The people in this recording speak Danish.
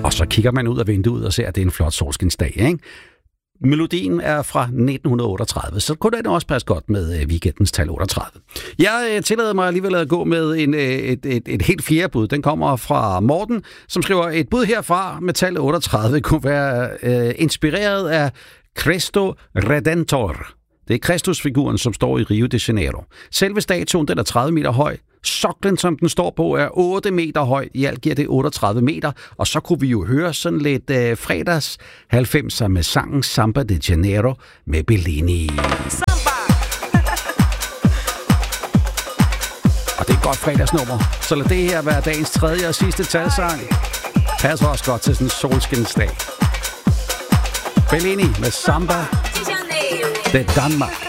Og så kigger man ud af vinduet og ser, at det er en flot solskinsdag, ikke? Melodien er fra 1938, så kunne det også passe godt med weekendens tal 38. Jeg tillader mig alligevel at gå med et helt fjerde bud. Den kommer fra Morten, som skriver, et bud herfra med tal 38 kunne være inspireret af Cristo Redentor. Det er Kristusfiguren, som står i Rio de Janeiro. Selve statuen, den er 30 meter høj. Soklen, som den står på, er 8 meter høj. I alt giver det 38 meter. Og så kunne vi jo høre sådan lidt fredags 90'er med sangen Samba de Janeiro med Bellini. Og det er et godt fredagsnummer. Så lad det her være dagens tredje og sidste talsang. Passer også godt til sådan en solskinsdag. Bellini med Samba de Danmark.